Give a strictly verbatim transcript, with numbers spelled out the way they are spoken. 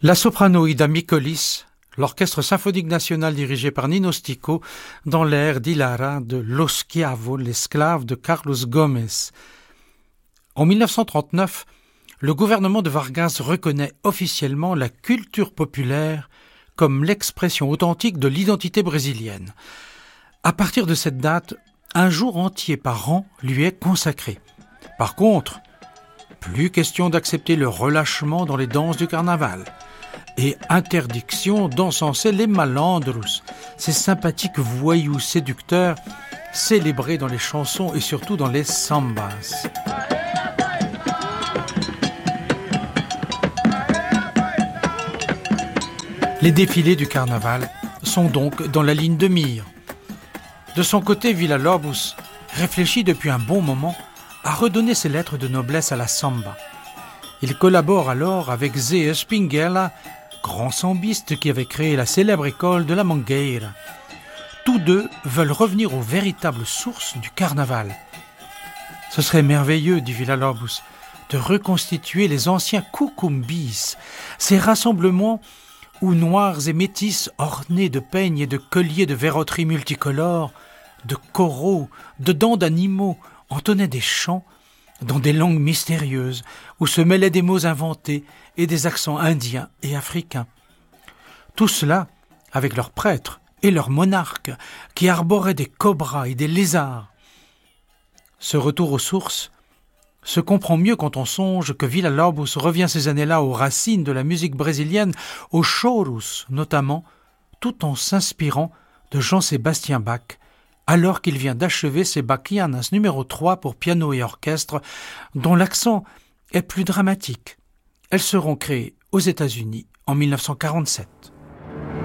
La soprano Ida Micolis, l'Orchestre symphonique national dirigé par Nino Stico dans l'air d'Ilara de Lo Schiavo, l'esclave de Carlos Gomez. En mille neuf cent trente-neuf, le gouvernement de Vargas reconnaît officiellement la culture populaire comme l'expression authentique de l'identité brésilienne. À partir de cette date, un jour entier par an lui est consacré. Par contre, plus question d'accepter le relâchement dans les danses du carnaval et interdiction d'encenser les malandros, ces sympathiques voyous séducteurs célébrés dans les chansons et surtout dans les sambas. Les défilés du carnaval sont donc dans la ligne de mire. De son côté, Villa-Lobos réfléchit depuis un bon moment à redonner ses lettres de noblesse à la samba. Il collabore alors avec Zé Espinguela, grand sambiste qui avait créé la célèbre école de la Mangueira. Tous deux veulent revenir aux véritables sources du carnaval. Ce serait merveilleux, dit Villa-Lobos, de reconstituer les anciens cucumbis, ces rassemblements où noirs et métis ornés de peignes et de colliers de verroterie multicolores, de coraux, de dents d'animaux, entonnaient des chants dans des langues mystérieuses où se mêlaient des mots inventés et des accents indiens et africains. Tout cela avec leurs prêtres et leurs monarques qui arboraient des cobras et des lézards. Ce retour aux sources se comprend mieux quand on songe que Villa-Lobos revient ces années-là aux racines de la musique brésilienne, aux chorus notamment, tout en s'inspirant de Jean-Sébastien Bach, alors qu'il vient d'achever ses Bachianas numéro trois pour piano et orchestre, dont l'accent est plus dramatique. Elles seront créées aux États-Unis en mille neuf cent quarante-sept.